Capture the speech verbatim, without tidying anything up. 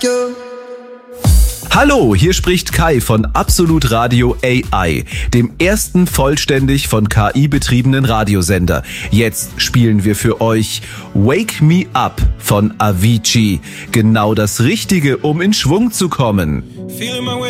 Hallo, hier spricht Kai von Absolut Radio A I, dem ersten vollständig von K I betriebenen Radiosender. Jetzt spielen wir für euch Wake Me Up von Avicii. Genau das Richtige, um in Schwung zu kommen.